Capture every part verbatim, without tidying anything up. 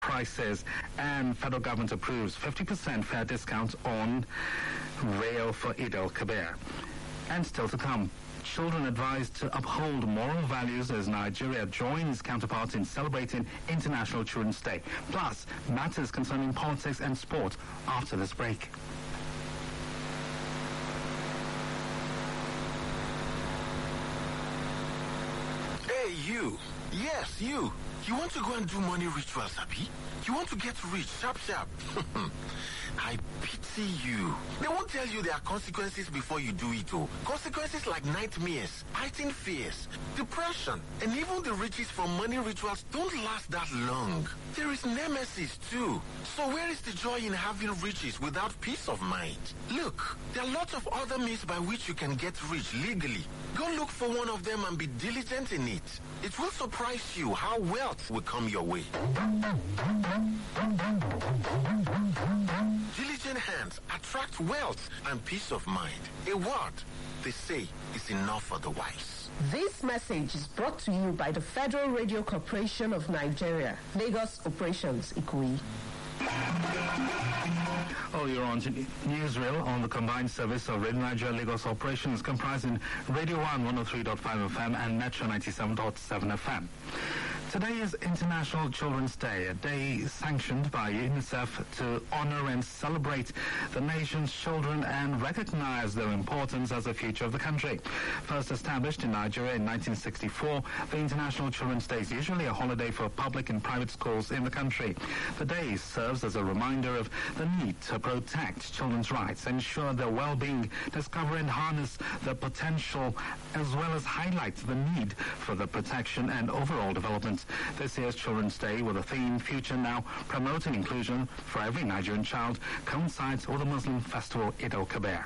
prices, and federal government approves fifty percent fare discount on rail for Eid al-Kabir. And still to come, children advised to uphold moral values as Nigeria joins counterparts in celebrating International Children's Day. Plus, matters concerning politics and sport after this break. Hey, you. Yes, you. You want to go and do money rituals, Abi? You want to get rich, sharp, sharp. I pity you. They won't tell you there are consequences before you do it, oh. Consequences like nightmares, heightened fears, depression, and even the riches from money rituals don't last that long. There is nemesis too. So where is the joy in having riches without peace of mind? Look, there are lots of other means by which you can get rich legally. Go look for one of them and be diligent in it. It will surprise you how wealth will come your way. Diligent hands attract wealth and peace of mind. A word, they say, is enough for the wise. This message is brought to you by the Federal Radio Corporation of Nigeria, Lagos Operations, Ikoyi. Oh, you're on to Newsreel on the combined service of Radio Nigeria Lagos Operations, comprising Radio one one oh three point five F M and Metro ninety-seven point seven F M. Today is International Children's Day, a day sanctioned by UNICEF to honor and celebrate the nation's children and recognize their importance as the future of the country. First established in Nigeria in nineteen sixty-four, the International Children's Day is usually a holiday for public and private schools in the country. The day serves as a reminder of the need to protect children's rights, ensure their well-being, discover and harness their potential, as well as highlight the need for the protection and overall development. This year's Children's Day, with the theme Future Now, promoting inclusion for every Nigerian child, coincides with the Muslim festival Eid al-Kabir.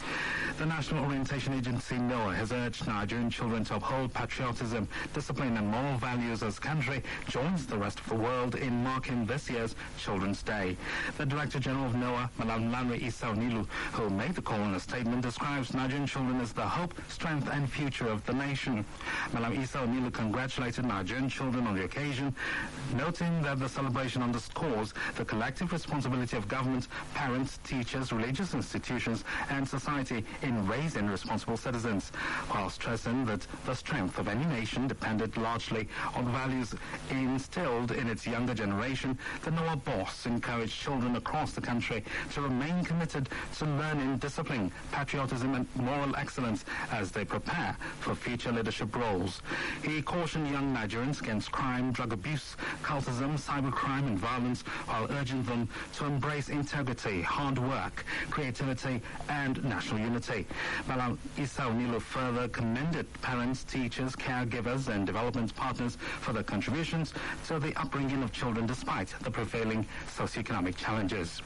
The National Orientation Agency, NOAA, has urged Nigerian children to uphold patriotism, discipline and moral values as the country joins the rest of the world in marking this year's Children's Day. The Director General of NOAA, Malam Lanre Issa Onilu, who made the call in a statement, describes Nigerian children as the hope, strength and future of the nation. Malam Issa Onilu congratulated Nigerian children on the occasion, noting that the celebration underscores the collective responsibility of government, parents, teachers, religious institutions and society in raising responsible citizens, while stressing that the strength of any nation depended largely on the values instilled in its younger generation. The NOAA boss encouraged children across the country to remain committed to learning, discipline, patriotism and moral excellence as they prepare for future leadership roles. He cautioned young Nigerians against crime, drug abuse, cultism, cybercrime and violence, while urging them to embrace integrity, hard work, creativity and national unity. Malam Issa Onilu further commended parents, teachers, caregivers and development partners for their contributions to the upbringing of children despite the prevailing socioeconomic challenges.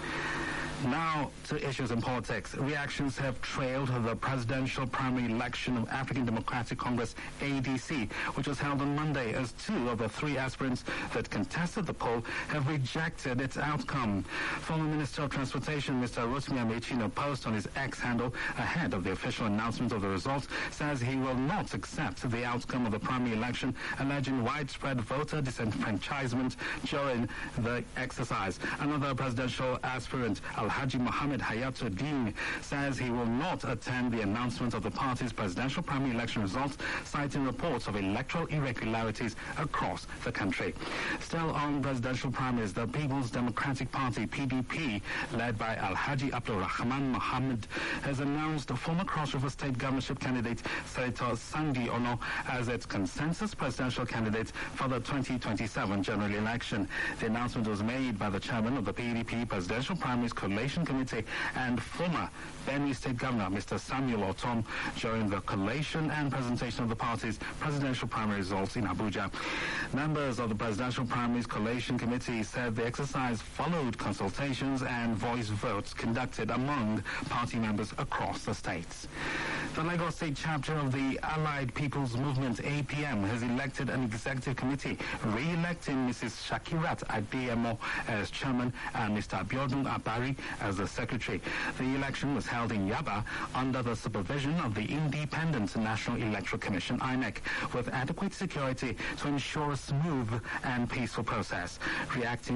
Now to issues in politics. Reactions have trailed the presidential primary election of African Democratic Congress, A D C, which was held on Monday, as two of the three aspirants that contested the poll have rejected its outcome. Former Minister of Transportation, Mister Rotimi Amechi, in a post on his X handle ahead of the official announcement of the results, says he will not accept the outcome of the primary election, alleging widespread voter disenfranchisement during the exercise. Another presidential aspirant, Alhaji Mohammed Hayatuddin, says he will not attend the announcement of the party's presidential primary election results, citing reports of electoral irregularities across the country. Still on presidential primaries, the People's Democratic Party, P D P, led by Alhaji Abdul Rahman Mohammed, has announced former Cross River State governorship candidate Senator Sandi Ono as its consensus presidential candidate for the twenty twenty-seven general election. The announcement was made by the chairman of the P D P Presidential Primaries Collation Committee and former Benue State Governor, Mister Samuel Otom, during the collation and presentation of the party's presidential primary results in Abuja. Members of the Presidential Primaries Collation Committee said the exercise followed consultations and voice votes conducted among party members across the states. The Lagos State chapter of the Allied People's Movement, A P M, has elected an executive committee, re-electing Missus Shakirat Adeyemo as chairman and Mister Abiodun Abari as the secretary. The election was held in Yaba under the supervision of the Independent National Electoral Commission, I N E C, with adequate security to ensure a smooth and peaceful process. Reacting